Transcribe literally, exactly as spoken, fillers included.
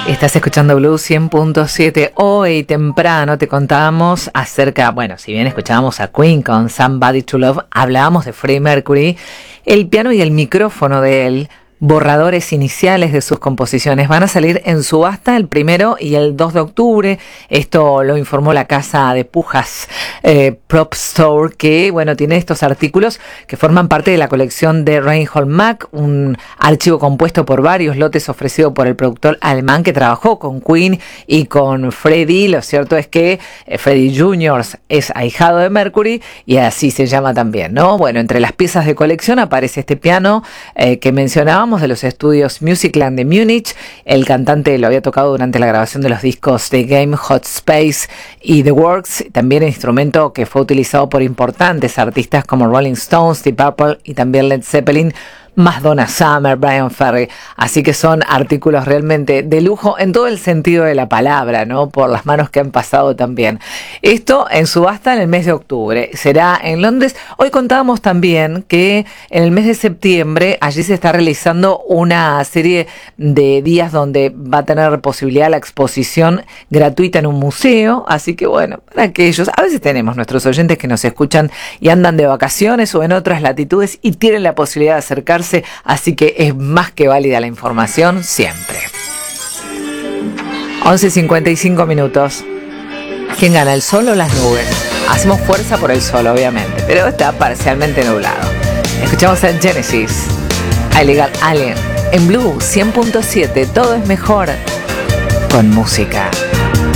Estás escuchando Blue cien punto siete. Hoy temprano te contábamos acerca, bueno, si bien escuchábamos a Queen con Somebody to Love, hablábamos de Freddie Mercury, el piano y el micrófono de él, borradores iniciales de sus composiciones, van a salir en subasta el primero y el dos de octubre. Esto lo informó la casa de pujas eh, Prop Store, que bueno, tiene estos artículos que forman parte de la colección de Reinhold Mack, un archivo compuesto por varios lotes ofrecido por el productor alemán que trabajó con Queen y con Freddie. Lo cierto es que eh, Freddie junior es ahijado de Mercury y así se llama también, ¿no? Bueno, entre las piezas de colección aparece este piano eh, que mencionábamos, de los estudios Musicland de Múnich. El cantante lo había tocado durante la grabación de los discos The Game, Hot Space y The Works, también el instrumento que fue utilizado por importantes artistas como Rolling Stones, Deep Purple y también Led Zeppelin, más Donna Summer, Brian Ferry. Así que son artículos realmente de lujo en todo el sentido de la palabra, ¿no? Por las manos que han pasado también. Esto en subasta en el mes de octubre. Será en Londres. Hoy contábamos también que en el mes de septiembre allí se está realizando una serie de días donde va a tener posibilidad la exposición gratuita en un museo. Así que bueno, para aquellos, a veces tenemos nuestros oyentes que nos escuchan y andan de vacaciones o en otras latitudes y tienen la posibilidad de acercarse. Así que es más que válida la información siempre. once cincuenta y cinco minutos. ¿Quién gana, el sol o las nubes? Hacemos fuerza por el sol, obviamente, pero está parcialmente nublado. Escuchamos a Genesis, Illegal Alien, en Blue cien punto siete. Todo es mejor con música.